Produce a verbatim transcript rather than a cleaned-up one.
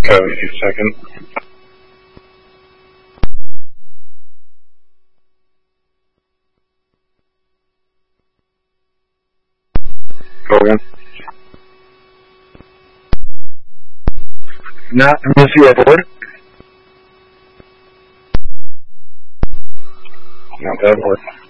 Code, a second. Go again. Not miss you aboard. Not that board.